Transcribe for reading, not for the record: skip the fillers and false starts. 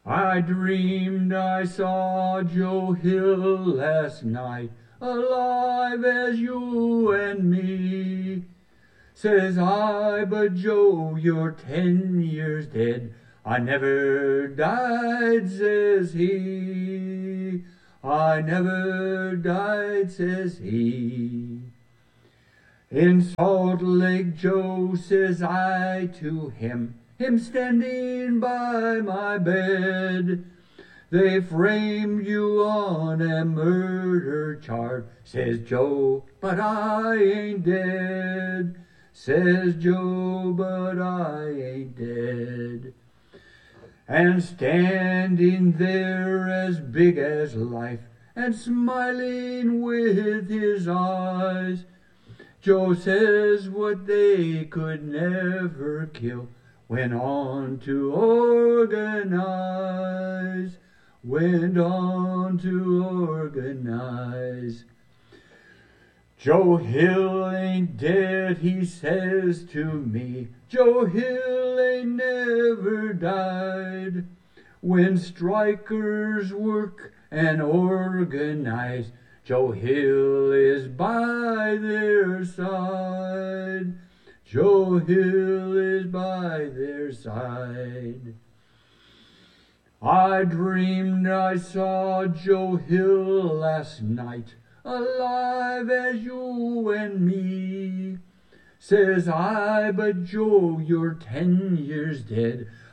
I dreamed I saw Joe Hill last night, alive as you and me. Says I, but Joe, you're 10 years dead. I never died, says he. I never died, says he. In Salt Lake Joe, says I to him standing by my bed. They framed you on a murder charge, says Joe, but I ain't dead. Says Joe, but I ain't dead. And standing there as big as life, and smiling with his eyes, Joe says what they could never kill went on to organize, went on to organize. Joe Hill ain't dead, he says to me. Joe Hill ain't never died. When strikers work and organize, Joe Hill is by their side. Joe Hill is by their side. I dreamed I saw Joe Hill last night, alive as you and me. Says I, but Joe, you're 10 years dead.